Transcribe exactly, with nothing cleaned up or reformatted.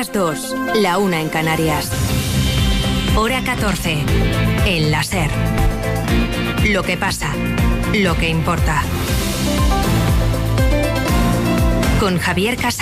las dos, la una en Canarias. Hora catorce. El La Ser. Lo que pasa, lo que importa. Con Javier Casas.